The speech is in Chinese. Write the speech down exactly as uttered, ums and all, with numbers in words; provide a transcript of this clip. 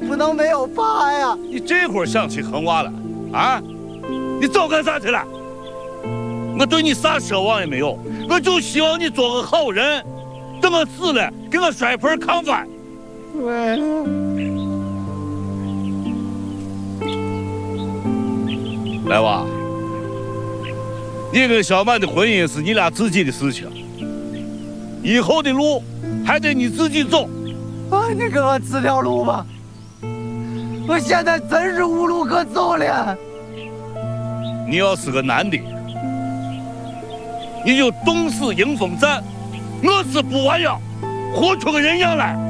不能没有爸呀！ 你这会儿想起坑娃了啊？你早干啥去了？我对你啥奢望也没有，我就希望你做个好人，等我死了给我摔盆炕砖。 喂。 来娃，你跟小曼的婚姻是你俩自己的事情，以后的路还得你自己走。 啊，你给我指条路吧，我现在真是无路可走了。 你要是个男的，你就冻死迎风站，饿死不弯腰，活出个人样来。